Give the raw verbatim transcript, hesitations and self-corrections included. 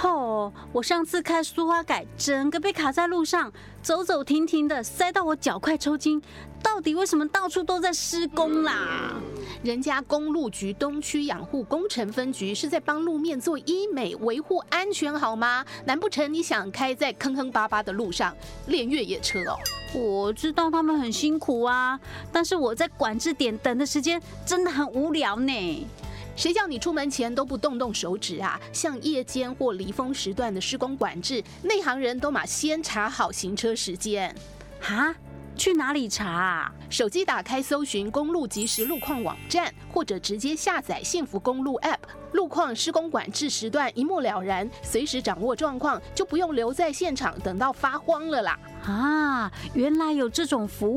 哦，我上次开苏花改，整个被卡在路上，走走停停的，塞到我脚快抽筋。到底为什么到处都在施工啦？ 人家公路局东区养护工程分局是在帮路面做医美，维护安全，好吗？难不成你想开在坑坑巴巴的路上练越野车哦？ 我知道他们很辛苦啊，但是我在管制点等的时间真的很无聊呢。 谁叫你出门前都不动动手指啊？像夜间或离峰时段的施工管制，内行人都马先查好行车时间。 哈？去哪里查啊？ 手机打开搜寻公路即时路况网站，或者直接下载幸福公路 App， 路况施工管制时段一目了然，随时掌握状况，就不用留在现场等到发慌了啦。 啊，原来有这种服务。